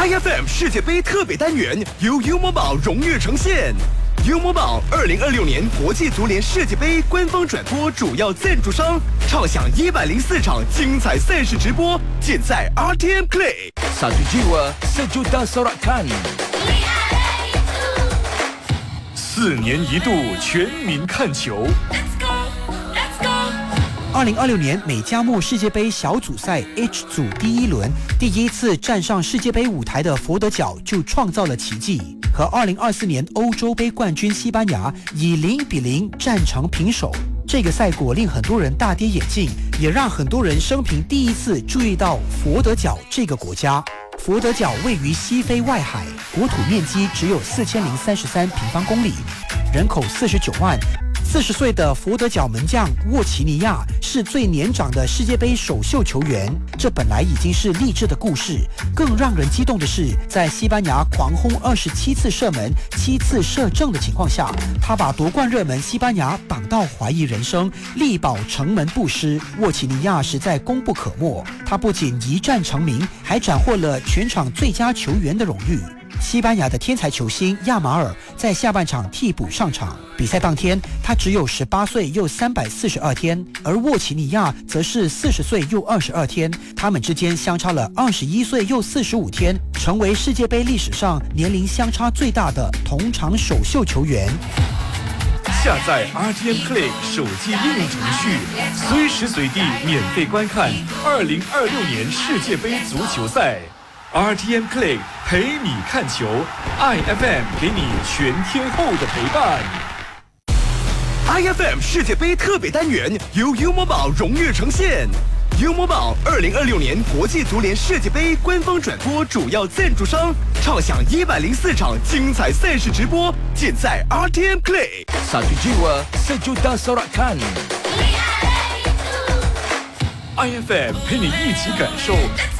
IFM 世界杯特别单元由 U Mobile 荣誉呈现。U Mobile 2026年国际足联世界杯官方转播主要赞助商，畅享104场精彩赛事直播，尽在 RTM Play。 Satu jiwa, sejuta sorakan。 4年一度全民看球。 2026年美加墨世界杯小组赛 H 组第一轮，第一次站上世界杯舞台的佛得角就创造了奇迹，和2024年欧洲杯冠军西班牙以0-0战成平手。这个赛果令很多人大跌眼镜，也让很多人生平第一次注意到佛得角这个国家。佛得角位于西非外海，国土面积只有4033平方公里，人口49万。40岁的佛得角门将沃奇尼亚是最年长的世界杯首秀球员，这本来已经是励志的故事。更让人激动的是，在西班牙狂轰27次射门、7次射正的情况下，他把夺冠热门西班牙挡到怀疑人生，力保城门不失。沃奇尼亚实在功不可没，他不仅一战成名，还斩获了全场最佳球员的荣誉。西班牙的天才球星亚马尔在下半场替补上场，比赛当天他只有18岁又342天，而沃奇尼亚则是40岁又22天，他们之间相差了21岁又45天，成为世界杯历史上年龄相差最大的同场首秀球员。 下载 RTM Play 手机应用程序，随时随地免费观看2026年世界杯足球赛。RTM Play 陪你看球 ，IFM 给你全天候的陪伴。 IFM 世界杯特别单元由 U Mobile 荣誉呈现。U Mobile 2026年国际足联世界杯官方转播主要赞助商，畅享104场精彩赛事直播，尽在 RTM Play。 Satu jiwa, sejuta sorakan。 IFM 陪你一起感受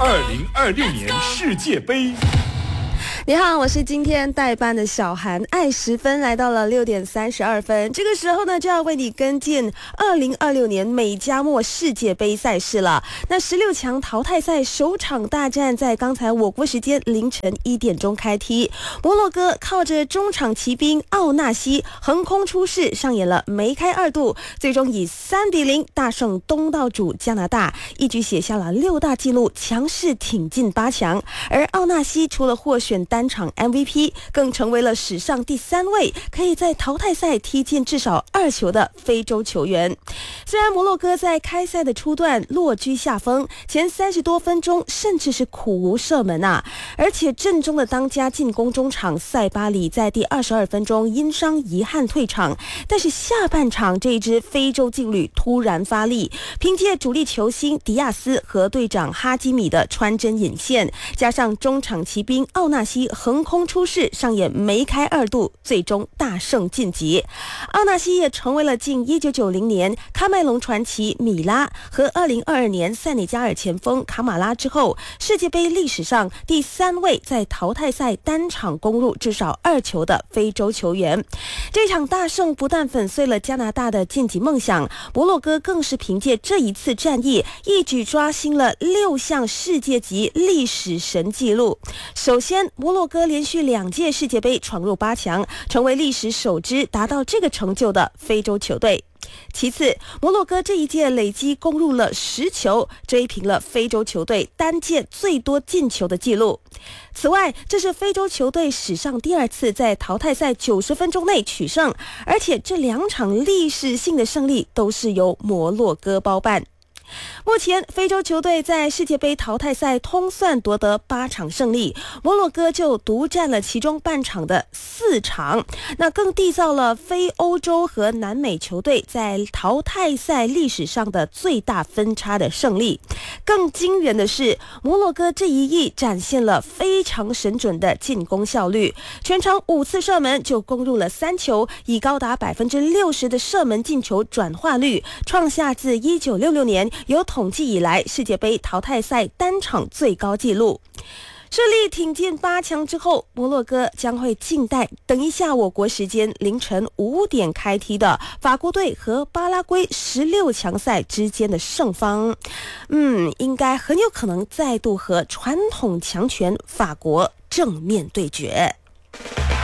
2026年世界杯。 你好，我是今天代班的小韩，爱10分来到了6点32分，这个时候呢就要为你跟进2026年美加墨世界杯赛事了。那16强淘汰赛首场大战在刚才我国时间凌晨1点钟开踢，摩洛哥靠着中场骑兵奥纳西横空出世，上演了梅开2度，最终以3-0大胜东道主加拿大，一举写下了6大纪录，强势挺进8强。而奥纳西除了获选单场 MVP， 更成为了史上第3位可以在淘汰赛踢进至少2球的非洲球员。虽然摩洛哥在开赛的初段落居下风，前30多分钟甚至是苦无射门啊，而且阵中的当家进攻中场塞巴里在第22分钟因伤遗憾退场，但是下半场这一支非洲劲旅突然发力，凭借主力球星迪亚斯和队长哈基米的穿针引线，加上中场骑兵奥纳西横空出世，上演梅开2度，最终大胜晋级。奥纳西也成为了继1990年喀麦隆传奇米拉和2022年塞内加尔前锋卡马拉之后，世界杯历史上第3位在淘汰赛单场攻入至少2球的非洲球员。这场大胜不但粉碎了加拿大的晋级梦想，摩洛哥更是凭借这一次战役一举刷新了6项世界级历史神纪录。首先，摩洛哥连续2届世界杯闯入8强，成为历史首支达到这个成就的非洲球队。其次，摩洛哥这一届累计攻入了10球，追平了非洲球队单届最多进球的纪录。此外，这是非洲球队史上第2次在淘汰赛90分钟内取胜，而且这2场历史性的胜利都是由摩洛哥包办。目前非洲球队在世界杯淘汰赛通算夺得8场胜利，摩洛哥就独占了其中半场的4场，那更缔造了非欧洲和南美球队在淘汰赛历史上的最大分差的胜利。更惊人的是，摩洛哥这一役展现了非常神准的进攻效率，全场5次射门就攻入了3球，以高达60%的射门进球转化率，创下自1966年有统计以来世界杯淘汰赛单场最高纪录。 顺利挺进8强之后，摩洛哥将会静待等一下我国时间凌晨5点开踢的法国队和巴拉圭16强赛之间的胜方。应该很有可能再度和传统强权法国正面对决。